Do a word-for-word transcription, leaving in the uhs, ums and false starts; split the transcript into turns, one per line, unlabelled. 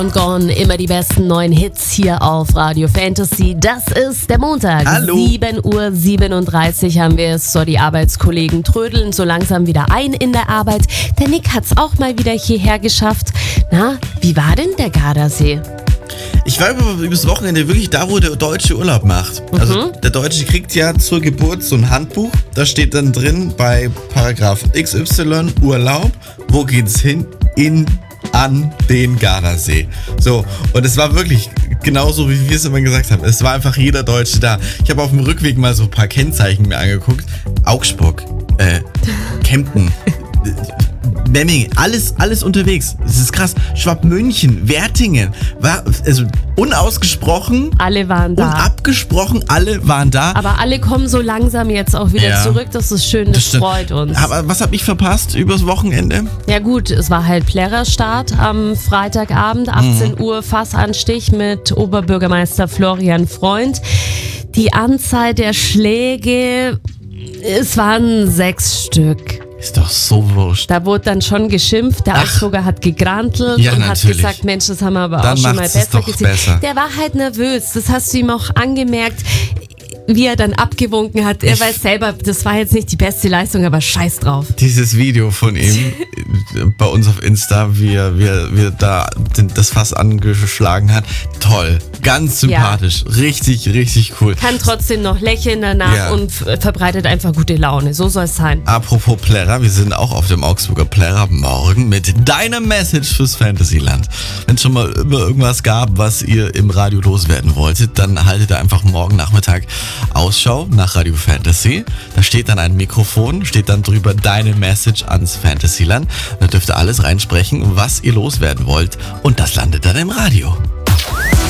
Und Gone, immer die besten neuen Hits hier auf Radio Fantasy. Das ist der Montag.
Hallo.
sieben Uhr siebenunddreißig haben wir es. So, die Arbeitskollegen trödeln so langsam wieder ein in der Arbeit. Der Nick hat es auch mal wieder hierher geschafft. Na, wie war denn der Gardasee?
Ich war über, übers Wochenende wirklich da, wo der Deutsche Urlaub macht.
Mhm.
Also der Deutsche kriegt ja zur Geburt so ein Handbuch. Da steht dann drin bei Paragraph X Y Urlaub. Wo geht's hin? In an den Gardasee. So, und es war wirklich genauso, wie wir es immer gesagt haben. Es war einfach jeder Deutsche da. Ich habe auf dem Rückweg mal so ein paar Kennzeichen mir angeguckt. Augsburg, äh, Kempten, Memmingen, alles, alles unterwegs. Das ist krass. Schwabmünchen, Wertingen, war, also unausgesprochen,
Alle waren da.
unabgesprochen, alle waren da.
Aber alle kommen so langsam jetzt auch wieder
Ja.
zurück. Das ist schön, das,
stimmt.
freut uns.
Aber was habe ich verpasst übers Wochenende?
Ja gut, es war halt Plärrer-Start am Freitagabend, achtzehn Uhr, Fassanstich mit Oberbürgermeister Florian Freund. Die Anzahl der Schläge, es waren sechs Stück.
Ist doch so wurscht.
Da wurde dann schon geschimpft, der
Ach.
Augsburger hat gegrantelt
Ja,
und
natürlich.
hat gesagt, Mensch, das haben wir aber
Dann
auch schon mal
macht's es
besser
doch
gesehen.
besser.
Der war halt nervös, das hast du ihm auch angemerkt, wie er dann abgewunken hat. Er
Ich-
weiß selber, das war jetzt nicht die beste Leistung, aber scheiß drauf.
Dieses Video von ihm bei uns auf Insta, wie er, wie er, wie er da den- das Fass angeschlagen hat. Toll. Ganz sympathisch. Richtig, richtig cool.
Kann trotzdem noch lächeln danach
Ja.
und f- verbreitet einfach gute Laune. So soll es sein.
Apropos Plärrer, wir sind auch auf dem Augsburger Plärrer morgen mit deiner Message fürs Fantasyland. Wenn es schon mal immer irgendwas gab, was ihr im Radio loswerden wolltet, dann haltet ihr einfach morgen Nachmittag Ausschau nach Radio Fantasy. Da steht dann ein Mikrofon, steht dann drüber deine Message ans Fantasyland. Da dürft ihr alles reinsprechen, was ihr loswerden wollt, und das landet dann im Radio.